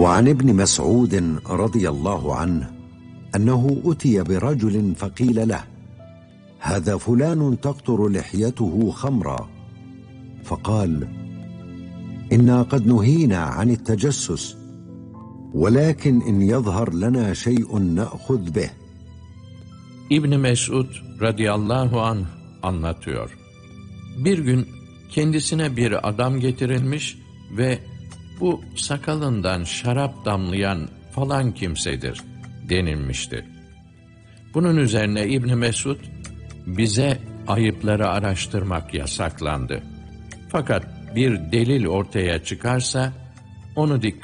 وعن ابن مسعود رضي الله عنه أنه أتي برجل فقيل له: هذا فلان تقطر لحيته خمرا. فقال: إنا قد نهينا عن التجسس، ولكن إن يظهر لنا شيء نأخذ به. İbn Mesud radıyallahu anh anlatıyor. Bir gün kendisine bir adam getirilmiş ve bu sakalından şarap damlayan falan kimsedir denilmişti. Bunun üzerine İbn Mesud, bize ayıpları araştırmak yasaklandı. Fakat bir delil ortaya çıkarsa onu